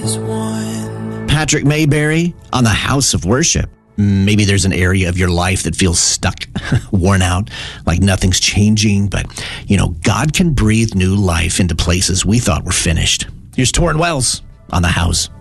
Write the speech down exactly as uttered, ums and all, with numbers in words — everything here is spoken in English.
is one. Patrick Mayberry on the House of Worship. Maybe there's an area of your life that feels stuck, worn out, like nothing's changing. But, you know, God can breathe new life into places we thought were finished. Here's Torrin Wells on The House.